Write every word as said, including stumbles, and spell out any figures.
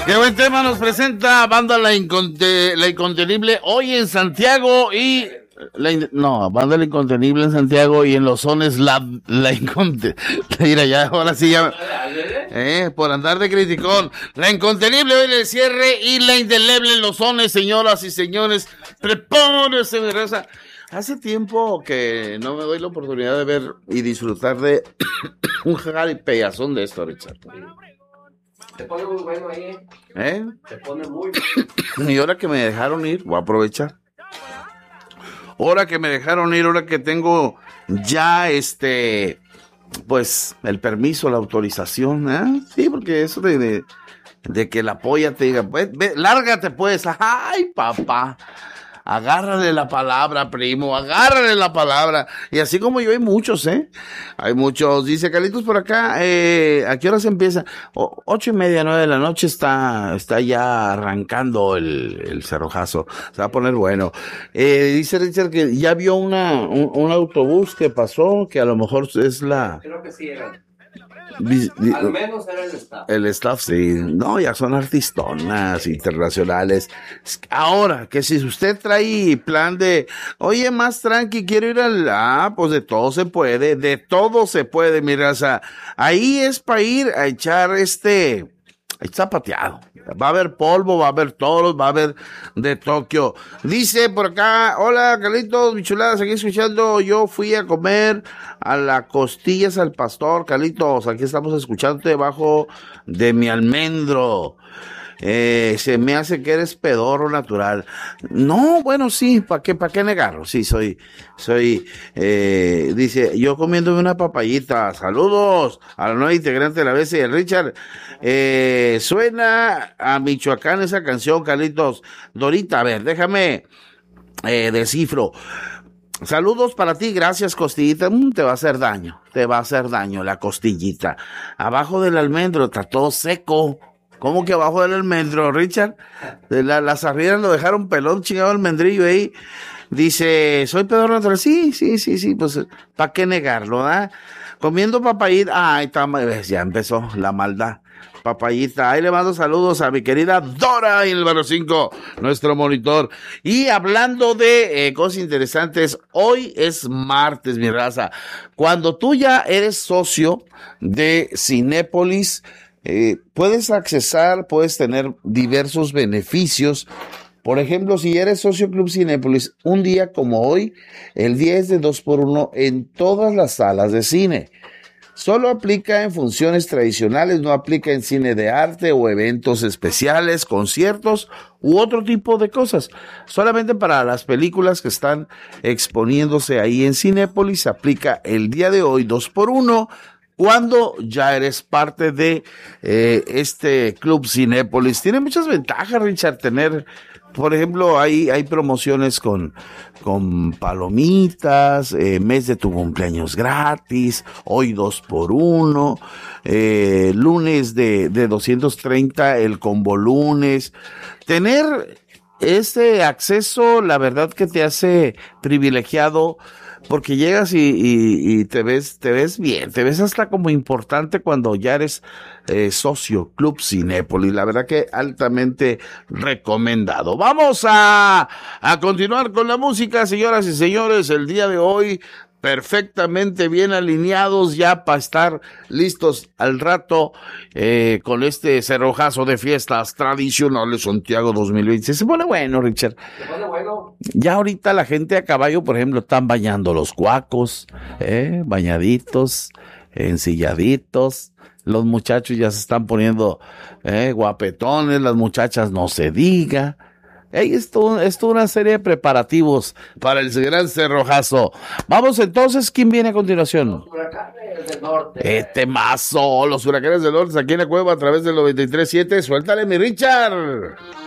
Qué buen tema nos presenta Banda La, Inconte- La Incontenible hoy en Santiago y... La in- no, Banda La Incontenible en Santiago y en Los Sones La, la Incontenible. Mira, ya, ahora sí ya... Eh, por andar de criticón. La Incontenible hoy en el cierre y La Indeleble en Los Sones, señoras y señores. Prepónese, mi raza. Hace tiempo que no me doy la oportunidad de ver y disfrutar de un jaripeyazón de esto, Richard. Se pone muy bueno ahí, ¿eh? ¿Eh? Se pone muy bueno. Y ahora que me dejaron ir, voy a aprovechar. Ahora que me dejaron ir, ahora que tengo ya este, pues, el permiso, la autorización, ¿eh? Sí, porque eso de, de, de que la polla te diga, pues, ve, lárgate pues, ay, papá. Agárrale la palabra, primo, agárrale la palabra. Y así como yo hay muchos, ¿eh? Hay muchos. Dice Carlitos por acá, eh, ¿a qué hora se empieza? O, ocho y media, nueve de la noche está, está ya arrancando el, el cerrojazo. Se va a poner bueno. Eh, dice Richard que ya vio una, un, un autobús que pasó, que a lo mejor es la... Creo que sí era. Di, di, Al menos era el staff. El staff, sí. No, ya son artistonas internacionales. Ahora, que si usted trae plan de, oye, más tranqui, quiero ir al... Ah, pues de todo se puede, de todo se puede, mi raza. Ahí es para ir a echar este... Está pateado. Va a haber polvo, va a haber toros, va a haber de Tokio. Dice por acá, hola Carlitos, bichuladas, aquí escuchando. Yo fui a comer a las costillas al pastor, Carlitos. Aquí estamos escuchando debajo de mi almendro. Eh, se me hace que eres pedorro natural. No, bueno, sí, ¿para qué, para qué negarlo? Sí, soy, soy, eh, dice, yo comiéndome una papayita. Saludos a la nueva integrante de la B C, el Richard. Eh, suena a Michoacán esa canción, Carlitos. Dorita, a ver, déjame, eh, descifro. Saludos para ti, gracias costillita. Mm, te va a hacer daño, te va a hacer daño la costillita. Abajo del almendro está todo seco. ¿Cómo que abajo del almendro, Richard? De la, las arrieras lo dejaron pelón, chingado almendrillo ahí. Dice, ¿soy pedorro natural? Sí, sí, sí, sí, pues, ¿para qué negarlo, ah? Comiendo papayita, ay, está, ya empezó la maldad. Papayita, ahí le mando saludos a mi querida Dora en el barrio cinco, nuestro monitor. Y hablando de eh, cosas interesantes, hoy es martes, mi raza. Cuando tú ya eres socio de Cinépolis, Eh, puedes accesar, puedes tener diversos beneficios. Por ejemplo, si eres socio Club Cinépolis, un día como hoy, el día es de dos por uno en todas las salas de cine. Solo aplica en funciones tradicionales, no aplica en cine de arte o eventos especiales, conciertos u otro tipo de cosas. Solamente para las películas que están exponiéndose ahí en Cinépolis, aplica el día de hoy dos por uno. Cuando ya eres parte de eh, este Club Cinépolis. Tiene muchas ventajas, Richard, tener, por ejemplo, hay, hay promociones con, con palomitas, eh, mes de tu cumpleaños gratis, hoy dos por uno, eh, lunes de, de doscientos treinta, el combo lunes. Tener ese acceso, la verdad que te hace privilegiado, porque llegas y, y, y te ves, te ves bien, te ves hasta como importante cuando ya eres eh, socio Club Cinépolis. La verdad que altamente recomendado. Vamos a, a continuar con la música, señoras y señores, el día de hoy. Perfectamente bien alineados ya para estar listos al rato eh, con este cerrojazo de fiestas tradicionales Santiago dos mil veinte. Se pone bueno, Richard. Se pone bueno. Ya ahorita la gente a caballo, por ejemplo, están bañando los cuacos, eh, bañaditos, ensilladitos. Los muchachos ya se están poniendo eh, guapetones, las muchachas no se diga. Hey, esto es toda una serie de preparativos para el gran cerrojazo. Vamos entonces, ¿quién viene a continuación? Los huracanes del norte. Este mazo, los huracanes del norte aquí en la cueva a través del noventa y tres punto siete. Suéltale, mi Richard.